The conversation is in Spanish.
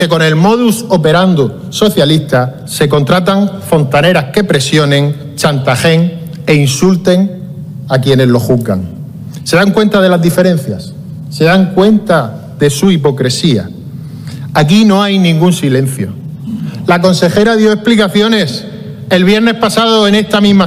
que con el modus operando socialista se contratan fontaneras que presionen, chantajeen e insulten a quienes lo juzgan. ¿Se dan cuenta de las diferencias? ¿Se dan cuenta de su hipocresía? Aquí no hay ningún silencio. La consejera dio explicaciones el viernes pasado en esta misma